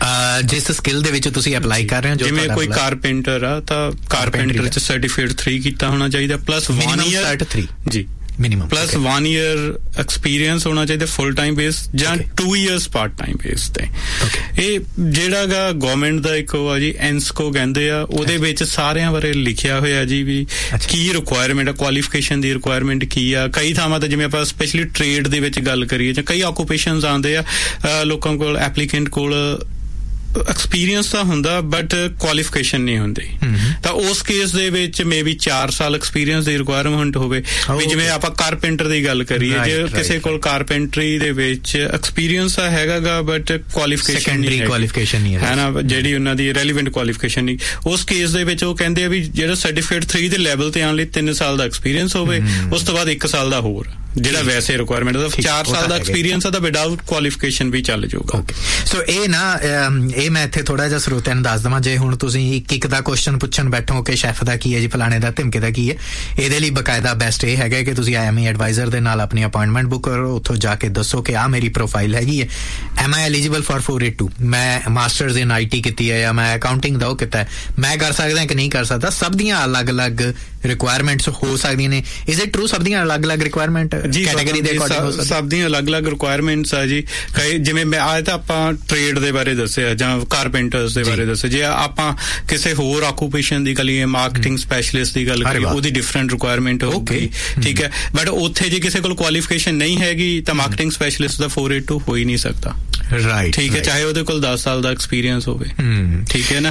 ਜਿਸ ਸਕਿੱਲ ਦੇ ਵਿੱਚ ਤੁਸੀਂ ਅਪਲਾਈ ਕਰ ਰਹੇ ਹੋ, ਜਿਵੇਂ ਕੋਈ ਕਾਰਪੈਂਟਰ ਆ ਤਾਂ ਕਾਰਪੈਂਟਰ 'ਚ ਸਰਟੀਫਿਕੇਟ 3 ਕੀਤਾ ਹੋਣਾ ਚਾਹੀਦਾ, ਪਲੱਸ 1 ਈਅਰ ਜੀ ਮਿਨੀਮਮ, ਪਲੱਸ 1 ਈਅਰ ਐਕਸਪੀਰੀਅੰਸ ਹੋਣਾ ਚਾਹੀਦਾ ਫੁੱਲ ਟਾਈਮ ਬੇਸ ਜਾਂ 2 ਇਅਰਸ ਪਾਰਟ ਟਾਈਮ ਬੇਸ ਤੇ। ਇਹ ਜਿਹੜਾ ਗਾ ਗਵਰਨਮੈਂਟ ਦਾ ਇੱਕ ਉਹ ਆ ਜੀ, ਐਨਸਕੋ ਕਹਿੰਦੇ ਆ, ਉਹਦੇ ਵਿੱਚ ਸਾਰਿਆਂ ਬਾਰੇ ਲਿਖਿਆ ਹੋਇਆ ਜੀ ਵੀ ਕੀ ਰਿਕੁਆਇਰਮੈਂਟ ਆ, ਕੁਆਲੀਫਿਕੇਸ਼ਨ ਦੀ ਰਿਕੁਆਇਰਮੈਂਟ ਕੀ ਆ। ਕਈ ਥਾਵਾਂ ਤੇ ਜਿਵੇਂ ਆਪਾਂ ਸਪੈਸ਼ਲੀ ਟ੍ਰੇਡ ਦੇ ਵਿੱਚ ਗੱਲ ਕਰੀਏ ਜਾਂ ਕਈ ਆਕੂਪੇਸ਼ਨਸ ਆਉਂਦੇ ਆ, ਲੋਕਾਂ ਕੋਲ ਐਪਲੀਕੈਂਟ ਕੋਲ ਐਕਸਪੀਰੀਅੰਸ ਤਾਂ ਹੁੰਦਾ ਬਟ ਕੁਆਲੀਫਿਕੇਸ਼ਨ ਨਹੀਂ ਹੁੰਦੀ, ਤਾਂ ਉਸ ਕੇਸ ਦੇ ਵਿੱਚ ਮੇ ਬੀ 4 ਸਾਲ ਐਕਸਪੀਰੀਅੰਸ ਦੀ ਰਿਕੁਆਇਰਮੈਂਟ ਹੋਵੇ। ਵੀ ਜਿਵੇਂ ਆਪਾਂ ਕਾਰਪੈਂਟਰ ਦੀ ਗੱਲ ਕਰੀਏ, ਜੇ ਕਿਸੇ ਕੋਲ ਕਾਰਪੈਂਟਰੀ ਦੇ ਵਿੱਚ ਐਕਸਪੀਰੀਅੰਸ ਤਾਂ ਹੈਗਾ ਗਾ ਬਟ ਕੁਆਲੀਫਿਕੇਸ਼ਨ ਨਹੀਂ ਹੈ ਨਾ, ਜਿਹੜੀ ਉਹਨਾਂ ਦੀ ਰੈਲੀਵੈਂਟ ਕੁਆਲੀਫਿਕੇਸ਼ਨ ਨਹੀਂ, ਉਸ ਕੇਸ ਦੇ ਵਿੱਚ ਉਹ ਕਹਿੰਦੇ ਆ ਵੀ ਜਿਹੜਾ ਸਰਟੀਫਿਕੇਟ 3 ਦੇ ਲੈਵਲ ਤੇ ਆਉਣ ਲਈ 3 ਸਾਲ ਦਾ ਐਕਸਪੀਰੀਅੰਸ ਹੋਵੇ, ਉਸ ਤੋਂ ਬਾਅਦ 1 ਸਾਲ ਦਾ ਹੋਰ ਜਿਹੜਾ ਵੈਸੇ ਰਿਕੁਆਇਰਮੈਂਟ ਦਾ 4 ਸਾਲ ਦਾ ਐਕਸਪੀਰੀਅੰਸ ਆ ਤਾਂ ਵਿਦਆਊਟ ਕੁਆਲੀਫਿਕੇਸ਼ਨ ਵੀ ਚੱਲ ਜਾਊਗਾ। ਸੋ ਇਹ ਨਾ ਇਹ ਮੈਂ ਇੱਥੇ ਥੋੜਾ ਜਿਹਾ ਸਰੋਤਿਆਂ ਨੂੰ ਦੱਸ ਦੇਵਾਂ, ਜੇ ਹੁਣ ਤੁਸੀਂ ਇੱਕ ਦਾ ਕੁਐਸਚਨ ਪੁੱਛਣ ਬੈਠੋ ਕਿ ਸ਼ੈਫ ਦਾ ਕੀ ਹੈ ਜੀ, ਫਲਾਣੇ ਦਾ, ਧਮਕੇ ਦਾ ਕੀ ਹੈ, ਇਹਦੇ ਲਈ ਬਕਾਇਦਾ ਬੈਸਟ ਇਹ ਹੈਗਾ ਕਿ ਤੁਸੀਂ IME ਐਡਵਾਈਜ਼ਰ ਦੇ ਨਾਲ ਆਪਣੀ ਅਪਾਇੰਟਮੈਂਟ ਬੁੱਕ ਕਰੋ, ਉੱਥੋਂ ਜਾ ਕੇ ਦੱਸੋ ਕਿ ਆਹ ਮੇਰੀ ਪ੍ਰੋਫਾਈਲ ਹੈਗੀ ਹੈ, ਐਮ ਆਈ ਐਲੀਜੀਬਲ ਫॉर 482, ਮੈਂ ਮਾਸਟਰਸ ਇਨ IT ਕੀਤੀ ਹੈ ਜਾਂ ਮੈਂ ਅਕਾਊਂਟਿੰਗ ਦਾ ਉਹ ਕੀਤਾ ਹੈ, ਮੈਂ ਕਰ ਸਕਦਾ ਕਿ ਨਹੀਂ ਕਰ ਸਕਦਾ। ਸਭ ਦੀਆਂ ਅਲੱਗ-ਅਲੱਗ ਰਿਕੁਆਇਰਮੈਂਟਸ ਹੋ ਸਕਦੀਆਂ ਨੇ। ਇਜ਼ ਇਟ ਟਰੂ ਸਭ ਦੀਆਂ ਅਲੱਗ-ਅਲੱਗ ਰਿਕੁਆਇਰਮੈਂਟ ਕੈਟਾਗਰੀ ਦੇ ਅਕੋਰਡਿੰਗ ਸਭ ਦੀਆਂ ਅਲੱਗ-ਅਲੱਗ ਰਿਕੁਆਇਰਮੈਂਟਸ ਆ ਜੀ। ਕਈ ਜਿਵੇਂ ਮੈਂ ਆਏ ਤਾਂ ਆਪਾਂ ਟ੍ਰੇਡ ਦੇ ਬਾਰੇ ਦੱਸਿਆ ਜਾਂ ਕਾਰਪੈਂਟਰਸ ਦੇ ਬਾਰੇ ਦੱਸਿਆ, ਜੇ ਆਪਾਂ ਕਿਸੇ ਹੋਰ ਆਕੂਪੇਸ਼ਨ ਦੀ ਗੱਲ ਕਰੀਏ, ਮਾਰਕੀਟਿੰਗ ਸਪੈਸ਼ਲਿਸਟ ਦੀ ਗੱਲ ਕਰੀਏ, ਉਹਦੀ ਡਿਫਰੈਂਟ ਰਿਕੁਆਇਰਮੈਂਟ ਹੋਊਗੀ, ਠੀਕ ਹੈ। ਬਟ ਉੱਥੇ ਜੇ ਕਿਸੇ ਕੋਲ ਕੁਆਲੀਫਿਕੇਸ਼ਨ ਨਹੀਂ ਹੈਗੀ ਤਾਂ ਮਾਰਕੀਟਿੰਗ ਸਪੈਸ਼ਲਿਸਟ ਦਾ 482 ਹੋ ਹੀ ਨਹੀਂ ਸਕਦਾ, ਰਾਈਟ, ਠੀਕ ਹੈ, ਚਾਹੇ ਉਹਦੇ ਕੋਲ 10 ਸਾਲ ਦਾ ਐਕਸਪੀਰੀਅੰਸ ਹੋਵੇ, ਠੀਕ ਹੈ ਨਾ।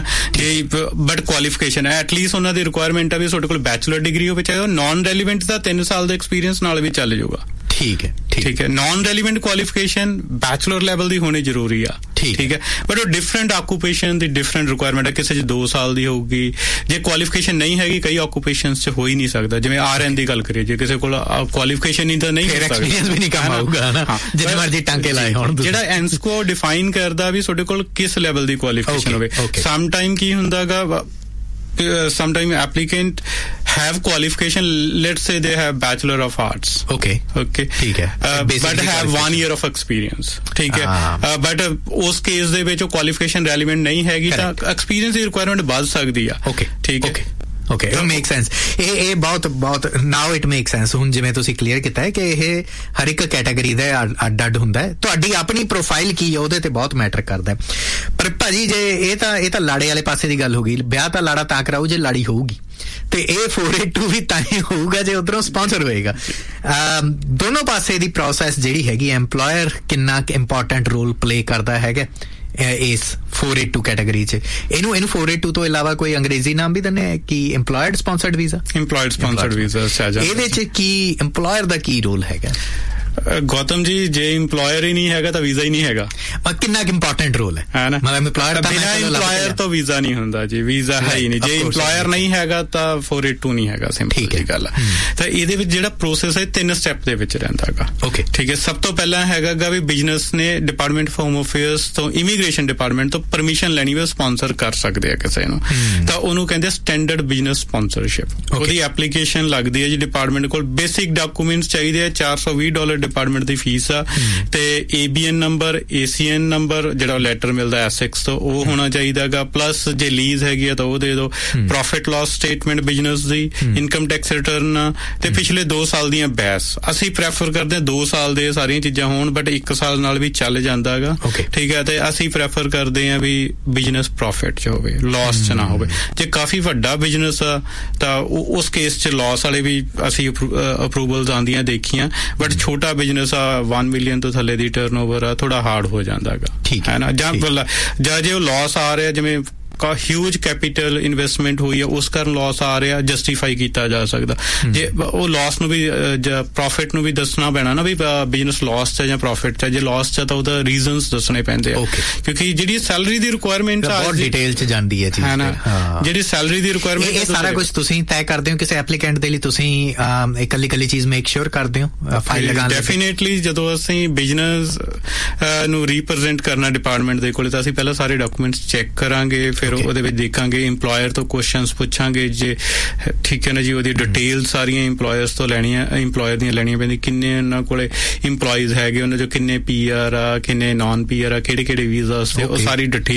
ਬਟ ਕੁਆਲੀਫਿਕੇਸ਼ਨ ਹੈ ਐਟਲੀਸਟ ਉਹਨਾਂ ਦੀ ਰਿਕੁਆਇਰਮੈਂਟ ਆ ਵੀ ਤੁਹਾਡੇ ਕੋਲ ਬੈਚਲਰ ਡਿਗਰੀ ਹੋਵੇ, ਚਾਹੇ ਉਹ ਨਾਨ ਰੈਲੀਵੈਂਟ ਦਾ 3 ਸਾਲ ਦਾ ਐਕਸਪੀਰੀਅੰਸ ਨਾਲ ਵੀ ਚੱਲ ਜਾਊਗਾ, ਠੀਕ ਹੈ, ਠੀਕ ਹੈ। Naan relevant qualification bachelor level ਦੀ ਹੋਣੀ ਜ਼ਰੂਰੀ ਆ, ਠੀਕ ਹੈ। ਬਟ ਉਹ ਡਿਫਰੈਂਟ ਆਕੂਪੇਸ਼ਨ ਦੀ ਡਿਫਰੈਂਟ ਰਿਕੁਆਇਰਮੈਂਟ ਹੈ, ਕਿਸੇ 'ਚ 2 ਸਾਲ ਦੀ ਹੋਊਗੀ। ਜੇ ਕੁਆਲੀਫਿਕੇਸ਼ਨ ਨਹੀਂ ਹੈਗੀ, ਕਈ ਆਕੂਪੇਸ਼ਨਸ 'ਚ ਹੋ ਹੀ ਨਹੀਂ ਸਕਦਾ। ਜਿਵੇਂ RN ਦੀ ਗੱਲ ਕਰੀਏ, ਜੇ ਕਿਸੇ ਕੋਲ ਕੁਆਲੀਫਿਕੇਸ਼ਨ ਨਹੀਂ ਤਾਂ ਨਹੀਂ ਹੋ ਸਕਦਾ, ਐਕਸਪੀਰੀਅੰਸ ਵੀ ਨਹੀਂ ਕੰਮ ਆਊਗਾ ਨਾ, ਜਿੰਨੇ ਮਰਜ਼ੀ ਟਾਂਕੇ ਲਾਏ ਹੋਣ। ਜਿਹੜਾ ਐਨਸਕੋ ਡਿਫਾਈਨ ਕਰਦਾ ਵੀ ਤੁਹਾਡੇ ਕੋਲ ਕਿਸ ਲੈਵਲ ਦੀ ਕੁਆਲੀਫਿਕੇਸ਼ਨ ਹੋਵੇ। ਸਮ ਟਾਈਮ ਕੀ ਹੁੰਦਾਗਾ, sometime applicant have qualification, let's say they have Bachelor of Arts, okay ਠੀਕ ਹੈ, but have 1 year of experience, ਠੀਕ ਹੈ। but ਉਸ ਕੇਸ ਦੇ ਵਿੱਚ ਉਹ ਕੁਆਲੀਫਿਕੇਸ਼ਨ ਰੈਲੀਵੈਂਟ ਨਹੀਂ ਹੈਗੀ ਤਾਂ ਐਕਸਪੀਰੀਅੰਸ ਦੀ ਰਿਕੁਆਇਰਮੈਂਟ ਵੱਧ ਸਕਦੀ ਆ, ਠੀਕ ਹੈ। Okay, it make sense. ਇਹ ਬਹੁਤ ਨਾਓ ਇਟ ਮੇਕ ਸੈਂਸ। ਹੁਣ ਜਿਵੇਂ ਤੁਸੀਂ ਕਲੀਅਰ ਕੀਤਾ ਹੈ ਕਿ ਇਹ ਹਰ ਇੱਕ ਕੈਟਾਗਰੀ ਦਾ ਅੱਡ ਹੁੰਦਾ ਹੈ, ਤੁਹਾਡੀ ਆਪਣੀ ਪ੍ਰੋਫਾਈਲ ਕੀ ਹੈ ਉਹਦੇ ਤੇ ਬਹੁਤ ਮੈਟਰ ਕਰਦਾ ਹੈ। ਪਰ ਭਾਜੀ ਜੇ ਇਹ ਤਾਂ ਲਾੜੇ ਵਾਲੇ ਪਾਸੇ ਦੀ ਗੱਲ ਹੋ ਗਈ, ਵਿਆਹ ਤਾਂ ਲਾੜਾ ਤਾਂ ਕਰਾਊ ਜੇ ਲਾੜੀ ਹੋਊਗੀ, ਤੇ ਇਹ 482 ਵੀ ਤਾਂ ਹੀ ਹੋਊਗਾ ਜੇ ਉਧਰੋਂ ਸਪਾਂਸਰ ਹੋਏਗਾ। ਦੋਨੋਂ ਪਾਸੇ ਦੀ ਪ੍ਰੋਸੈਸ ਜਿਹੜੀ ਹੈਗੀ, ਐਮਪਲੋਇਰ ਕਿੰਨਾ ਇੰਪੋਰਟੈਂਟ ਰੋਲ ਪਲੇ ਕਰਦਾ ਹੈਗਾ ਇਸ 482 ਕੈਟਾਗਰੀ 'ਚ। ਇਹਨੂੰ 482 ਤੋਂ ਇਲਾਵਾ ਕੋਈ ਅੰਗਰੇਜ਼ੀ ਨਾਮ ਵੀ ਦਿੰਦੇ ਆ ਕਿ ਇੰਪਲੋਇਡ ਸਪਾਂਸਰਡ ਵੀਜ਼ਾ, ਇਹਦੇ 'ਚ ਕੀ ਇੰਪਲੋਇਰ ਦਾ ਕੀ ਰੋਲ ਹੈਗਾ? ਗੌਤਮ ਜੀ, ਜੇ ਇੰਪਲੋਇਰ ਹੀ ਨਹੀਂ ਹੈਗਾ ਤਾਂ ਵੀਜ਼ਾ ਹੀ ਨਹੀਂ ਹੈਗਾ। ਕਿੰਨਾ ਇੰਪੋਰਟੈਂਟ ਰੋਲ ਹੈ ਨਾ, ਮਤਲਬ ਬਿਨਾਂ ਇੰਪਲੋਇਰ ਤੋਂ ਵੀਜ਼ਾ ਨਹੀਂ ਹੁੰਦਾ ਜੀ, ਵੀਜ਼ਾ ਹੈ ਹੀ ਨਹੀਂ। ਜੇ ਇੰਪਲੋਇਰ ਨਹੀਂ ਹੈਗਾ ਤਾਂ 482 ਨਹੀਂ ਹੈਗਾ, ਸਿੰਪਲ ਜੀ ਗੱਲ। ਤਾਂ ਇਹਦੇ ਵਿੱਚ ਜਿਹੜਾ ਪ੍ਰੋਸੈਸ ਹੈ 3 ਸਟੈਪ ਦੇ ਵਿੱਚ ਰਹਿੰਦਾ ਹੈਗਾ, ਠੀਕ ਹੈ। ਸਭ ਤੋਂ ਪਹਿਲਾਂ ਹੈਗਾ ਵੀ ਬਿਜ਼ਨਸ ਨੇ ਡਿਪਾਰਟਮੈਂਟ ਆਫ ਹੋਮ ਅਫੇਅਰਸ ਤੋਂ, ਇਮੀਗ੍ਰੇਸ਼ਨ ਡਿਪਾਰਟਮੈਂਟ ਤੋਂ ਪਰਮਿਸ਼ਨ ਲੈਣੀ ਵੀ ਸਪਾਂਸਰ ਕਰ ਸਕਦੇ ਆ ਕਿਸੇ ਨੂੰ, ਤਾਂ ਉਹਨੂੰ ਕਹਿੰਦੇ ਸਟੈਂਡਰਡ ਬਿਜ਼ਨਸ ਸਪਾਂਸਰਸ਼ਿਪ। ਉਹਦੀ ਐਪਲੀਕੇਸ਼ਨ ਲੱਗਦੀ ਹੈ ਜੀ ਡਿਪਾਰਟਮੈਂਟ ਕੋਲ। ਬੇਸਿਕ ਡਾਕੂਮੈਂਟਸ ਚਾਹੀਦੇ ਆ, $420 ਡਿਪਾਰਟਮੈਂਟ ਦੀ ਫੀਸ ਆ, ਤੇ ABN ਨੰਬਰ, ACN ਨੰਬਰ, ਜਿਹੜਾ ਲੈਟਰ ਮਿਲਦਾ ਐਸੈਕਸ ਤੋਂ, ਉਹ ਹੋਣਾ ਚਾਹੀਦਾਗਾ। ਪਲੱਸ ਜੇ ਲੀਜ਼ ਹੈਗੀ ਆ ਤਾਂ ਉਹ ਦੇ ਦਿਓ, ਪ੍ਰੋਫਿਟ ਲਾਸ ਸਟੇਟਮੈਂਟ ਬਿਜ਼ਨਸ ਦੀ, ਇਨਕਮ ਟੈਕਸ ਰਿਟਰਨ, ਤੇ ਪਿਛਲੇ 2 ਸਾਲ ਦੀਆਂ ਬੈਸ। ਅਸੀਂ ਪ੍ਰੈਫਰ ਕਰਦੇ ਹਾਂ 2 ਸਾਲ ਦੇ ਸਾਰੀਆਂ ਚੀਜ਼ਾਂ ਹੋਣ, ਬਟ 1 ਸਾਲ ਨਾਲ ਵੀ ਚੱਲ ਜਾਂਦਾ ਹੈਗਾ, ਠੀਕ ਹੈ। ਤੇ ਅਸੀਂ ਪ੍ਰੈਫਰ ਕਰਦੇ ਹਾਂ ਵੀ ਬਿਜ਼ਨਸ ਪ੍ਰੋਫਿਟ 'ਚ ਹੋਵੇ, ਲਾਸ 'ਚ ਨਾ ਹੋਵੇ। ਜੇ ਕਾਫੀ ਵੱਡਾ ਬਿਜ਼ਨਸ ਆ ਤਾਂ ਉਸ ਕੇਸ 'ਚ ਲਾਸ ਵਾਲੇ ਵੀ ਅਸੀਂ ਅਪਰੂਵਲਸ ਆਉਂਦੀਆਂ ਦੇਖੀਆਂ, ਬਟ ਛੋਟਾ ਬਿਜ਼ਨਸ 1 ਮਿਲੀਅਨ ਤੋਂ ਥੱਲੇ ਦੀ ਟਰਨਓਵਰ ਆ, ਥੋੜਾ ਹਾਰਡ ਹੋ ਜਾਂਦਾ ਹੈਗਾ, ਠੀਕ ਹੈ ਨਾ। ਜਾਂ ਜੇ ਉਹ ਲਾਸ ਆ ਰਿਹਾ, ਜਿਵੇਂ ਹਿਊਜ ਕੈਪੀਟਲ ਇਨਵੈਸਟਮੈਂਟ ਹੋਈ ਹੈ, ਉਸ ਕਾਰਨ ਲਾਸ ਆ ਰਿਹਾ, ਜਸਟੀਫਾਈ ਕੀਤਾ ਜਾ ਸਕਦਾ। ਜੇ ਉਹ ਲਾਸ ਨੂੰ ਵੀ ਪ੍ਰੋਫਿਟ ਨੂੰ ਵੀ ਦੱਸਣਾ ਪੈਣਾ ਨਾ ਵੀ ਬਿਜ਼ਨਸ ਲਾਸ 'ਚ ਜਾਂ ਪ੍ਰੋਫਿਟ 'ਚ। ਜੇ ਲਾਸ 'ਚ ਤਾਂ ਉਹਦਾ ਰੀਜ਼ਨਸ ਦੱਸਣੇ ਪੈਂਦੇ ਆ, ਕਿਉਂਕਿ ਜਿਹੜੀ ਸੈਲਰੀ ਦੀ ਰਿਕੁਆਇਰਮੈਂਟ ਬਹੁਤ ਡਿਟੇਲ 'ਚ ਜਾਂਦੀ ਹੈ ਚੀਜ਼, ਜਿਹੜੀ ਸੈਲਰੀ ਦੀ ਰਿਕੁਆਇਰਮੈਂਟ, ਇਹ ਸਾਰਾ ਕੁਝ ਤੁਸੀਂ ਤੈਅ ਕਰਦੇ ਹੋ ਕਿਸੇ ਐਪਲੀਕੈਂਟ ਦੇ ਲਈ? ਤੁਸੀਂ ਇਕੱਲੀ ਚੀਜ਼ ਮੇਕ ਸ਼ੋਰ ਕਰਦੇ ਹੋ ਫਾਈਲ ਲਗਾਉਣ ਲਈ? ਡੈਫੀਨੇਟਲੀ ਜਦੋਂ ਅਸੀਂ ਬਿਜ਼ਨਸ ਨੂੰ ਰੀਪ੍ਰੈਜ਼ੈਂਟ ਕਰਨਾ ਡਿਪਾਰਟਮੈਂਟ ਦੇ ਕੋਲ, ਤਾਂ ਅਸੀਂ ਪਹਿਲਾਂ ਸਾਰੇ ਡਾਕੂਮੈਂਟਸ ਚੈੱਕ ਕਰਾਂਗੇ, ਫਿਰ ਉਹਦੇ ਵਿੱਚ ਦੇਖਾਂਗੇ, ਇੰਪਲੋਇਰ ਤੋਂ ਕੁਐਸਚਨਸ ਪੁੱਛਾਂਗੇ ਜੇ, ਠੀਕ ਹੈ ਨਾ ਜੀ। ਉਹਦੀ ਡਿਟੇਲ ਸਾਰੀਆਂ ਇੰਪਲੋਇਰਸ ਤੋਂ ਲੈਣੀਆਂ, ਇੰਪਲੋਇਰ ਦੀਆਂ ਲੈਣੀਆਂ ਪੈਂਦੀਆਂ, ਕਿੰਨੇ ਉਹਨਾਂ ਕੋਲੇ ਇੰਪਲੋਈਜ਼ ਹੈਗੇ, ਉਹਨਾਂ ਚੋਂ ਕਿੰਨੇ PR ਆ, ਕਿੰਨੇ ਨਾਨ PR ਆ, ਕਿਹੜੇ ਵੀਜ਼ਾਸ ਤੇ, ਉਹ ਸਾਰੀ ਡਿਟੇਲ